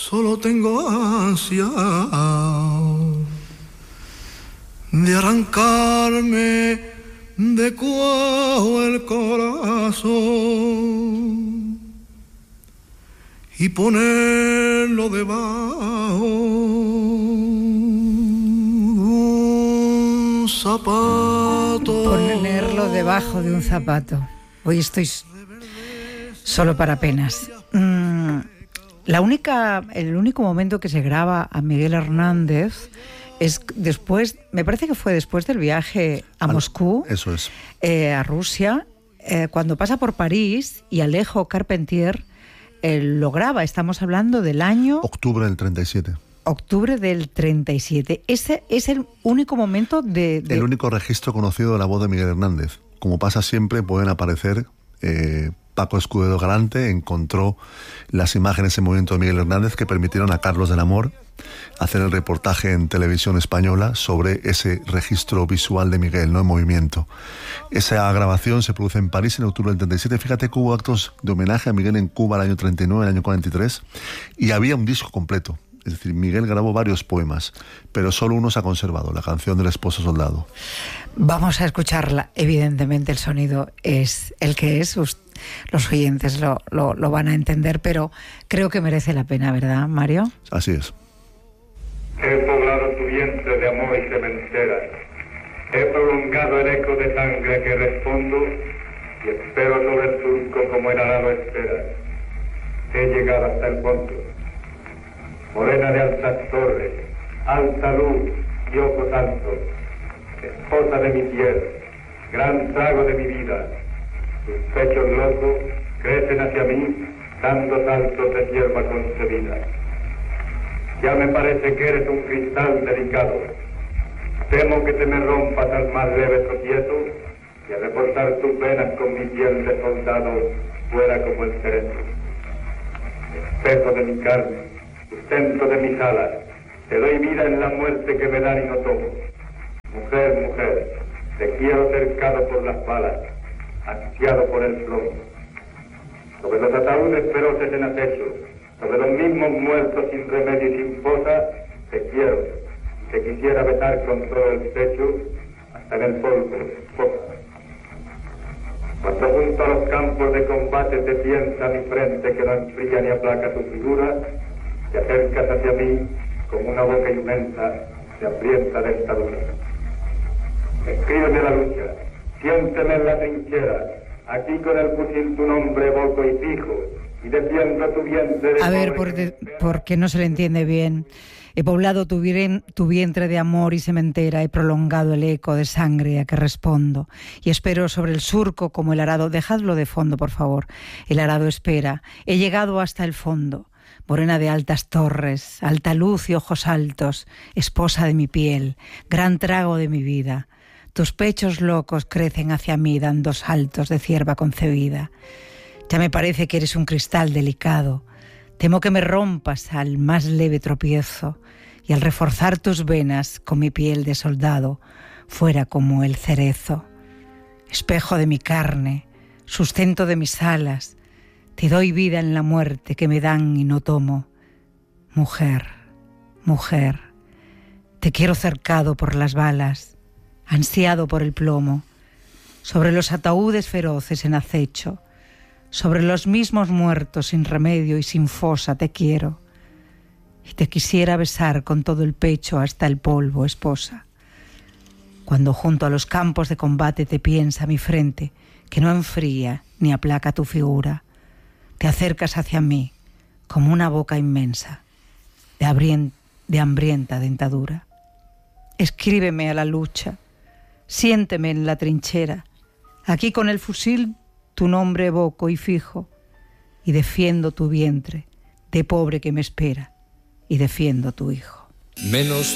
Solo tengo ansia de arrancarme de cuajo el corazón y ponerlo debajo de un zapato. Ponerlo debajo de un zapato. Hoy estoy solo para penas. El único momento que se graba a Miguel Hernández es después, me parece que fue después del viaje a Moscú, eso es, a Rusia, cuando pasa por París y Alejo Carpentier lo graba. Estamos hablando del año... Octubre del 37. Octubre del 37. Ese es el único momento El único registro conocido de la voz de Miguel Hernández. Como pasa siempre, pueden aparecer... Paco Escudero Galante encontró las imágenes en movimiento de Miguel Hernández que permitieron a Carlos del Amor hacer el reportaje en televisión española sobre ese registro visual de Miguel, ¿no?, en movimiento. Esa grabación se produce en París en octubre del 37. Fíjate que hubo actos de homenaje a Miguel en Cuba el año 39, el año 43, y había un disco completo. Es decir, Miguel grabó varios poemas, pero solo uno se ha conservado, la canción del esposo soldado. Vamos a escucharla. Evidentemente el sonido es el que es. Los oyentes lo van a entender, pero creo que merece la pena, ¿verdad, Mario? Así es. He poblado tu vientre de amor y sementera. He prolongado el eco de sangre que respondo y espero sobre el surco como el arado espera. He llegado hasta el fondo. Morena de altas torres, alta luz y ojos altos, esposa de mi piel, gran trago de mi vida. Tus pechos locos crecen hacia mí, dando saltos de hierba concebida. Ya me parece que eres un cristal delicado. Temo que te me rompas al más leve tropiezo y al reforzar tus venas con mi piel de soldado fuera como el cerezo. Espejo de mi carne, sustento de mis alas, te doy vida en la muerte que me dan y no tomo. Mujer, mujer, te quiero cercado por las balas, ansiado por el plomo. Sobre los ataúdes feroces en acecho, sobre los mismos muertos sin remedio y sin fosa, te quiero, y te quisiera besar con todo el pecho, hasta en el polvo, esposa. Cuando junto a los campos de combate te piensa mi frente que no enfría ni aplaca tu figura, te acercas hacia mí con una boca inmensa de hambrienta dentadura. Escríbeme la lucha, siénteme en la trinchera, aquí con el fusil tu nombre evoco y fijo, y defiendo tu vientre de... A ver, porque no se le entiende bien. He poblado tu vientre de amor y sementera, he prolongado el eco de sangre a que respondo, y espero sobre el surco como el arado. Dejadlo de fondo, por favor. El arado espera. He llegado hasta el fondo. Morena de altas torres, alta luz y ojos altos, esposa de mi piel, gran trago de mi vida. Tus pechos locos crecen hacia mí dando saltos de cierva concebida. Ya me parece que eres un cristal delicado. Temo que me rompas al más leve tropiezo y al reforzar tus venas con mi piel de soldado fuera como el cerezo. Espejo de mi carne, sustento de mis alas, te doy vida en la muerte que me dan y no tomo. Mujer, mujer, te quiero cercado por las balas, ansiado por el plomo, sobre los ataúdes feroces en acecho, sobre los mismos muertos sin remedio y sin fosa te quiero, y te quisiera besar con todo el pecho hasta el polvo, esposa. Cuando junto a los campos de combate te piensa mi frente, que no enfría ni aplaca tu figura, te acercas hacia mí como una boca inmensa de hambrienta dentadura. Escríbeme a la lucha, siénteme en la trinchera, aquí con el fusil tu nombre evoco y fijo, y defiendo tu vientre de pobre que me espera, y defiendo tu hijo. Menos